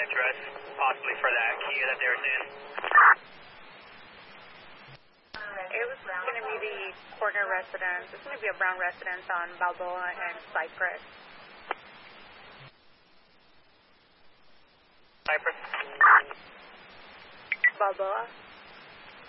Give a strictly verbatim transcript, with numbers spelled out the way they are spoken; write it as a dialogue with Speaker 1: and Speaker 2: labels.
Speaker 1: address, possibly for that key that they were saying?
Speaker 2: It was going to be the corner residence. It's going to be a brown residence on Balboa and Cypress.
Speaker 1: Cypress?
Speaker 2: Balboa.